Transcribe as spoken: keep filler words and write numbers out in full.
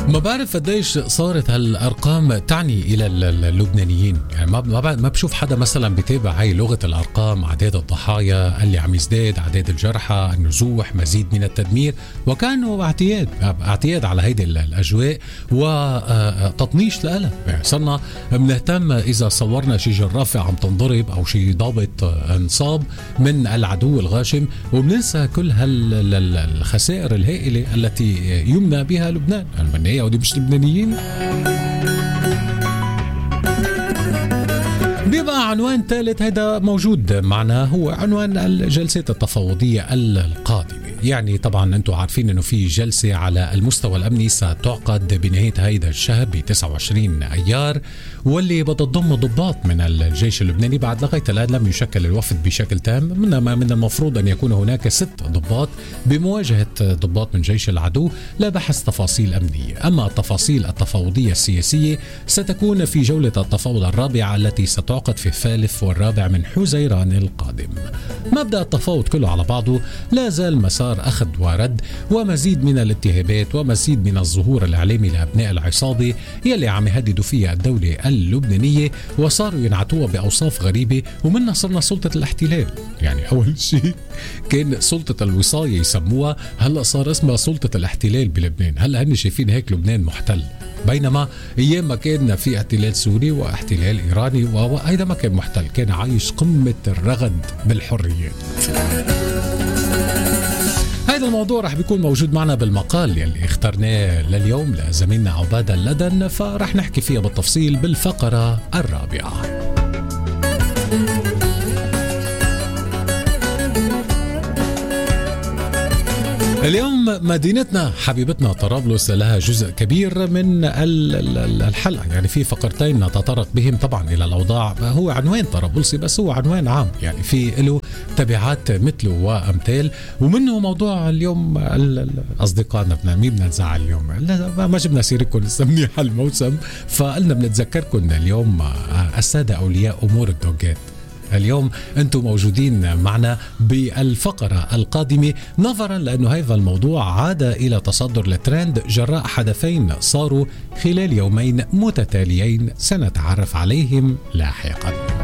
ما بعرف قديش صارت هالارقام تعني الى اللبنانيين، يعني ما ما بشوف حدا مثلا بيتابع هاي لغه الارقام، اعداد الضحايا اللي عم يزداد، اعداد الجرحى، النزوح، مزيد من التدمير، وكانوا اعتياد اعتياد على هيدي الاجواء وتطنيش لها. يعني صرنا بنهتم اذا صورنا شي جرافه عم تنضرب او شي ضابط انصاب من العدو الغاشم، وبننسى كل هالخسائر الهائله التي يمنى بها لبنان. المنية ودي مش لبنانيين. بيبقى عنوان ثالث هذا موجود معنا، هو عنوان الجلسات التفاوضية القادمة. يعني طبعا انتم عارفين انه في جلسة على المستوى الامني ستعقد بنهاية هيدا الشهر ب تسعة وعشرين ايار، واللي بتضم ضباط من الجيش اللبناني. بعد لغاية الآن لم يشكل الوفد بشكل تام، من من المفروض ان يكون هناك ست ضباط بمواجهة ضباط من جيش العدو لبحث تفاصيل امنية. اما التفاصيل التفاوضية السياسية ستكون في جولة التفاوض الرابعة التي ستعقد في الثالث والرابع من حزيران القادم. مبدأ التفاوض كله على بعضه لا زال مسار أخذ ورد، ومزيد من الاتهامات ومزيد من الظهور الإعلامي لأبناء العصابة يلي عم يهددوا فيها الدولة اللبنانية، وصاروا ينعتوها بأوصاف غريبة، ومنها صرنا سلطة الاحتلال. يعني أول شيء كان سلطة الوصاية يسموها، هلأ صار اسمها سلطة الاحتلال بلبنان. هلأ هن شايفين هيك لبنان محتل، بينما ايام ما كان في احتلال سوري واحتلال ايراني وهيدا ما كان محتل، كان عايش قمة الرغد بالحريات. هذا الموضوع رح بيكون موجود معنا بالمقال يلي اخترناه لليوم لزميلنا عبادة اللدن، فرح نحكي فيها بالتفصيل بالفقرة الرابعة. اليوم مدينتنا حبيبتنا طرابلس لها جزء كبير من الحلقة، يعني في فقرتين نتطرق بهم طبعا إلى الأوضاع. هو عنوان طرابلسي بس هو عنوان عام، يعني في له تبعات مثله وأمثال، ومنه موضوع اليوم. أصدقائنا بدنا مين بدنا نزعل اليوم؟ لا ما جبنا سيركم لسه منيح الموسم، فقلنا بنتذكركم اليوم السادة أولياء أمور الدوجات. اليوم أنتم موجودين معنا بالفقرة القادمة، نظرا لأنه هذا الموضوع عاد إلى تصدر الترند جراء حدثين صاروا خلال يومين متتاليين سنتعرف عليهم لاحقا.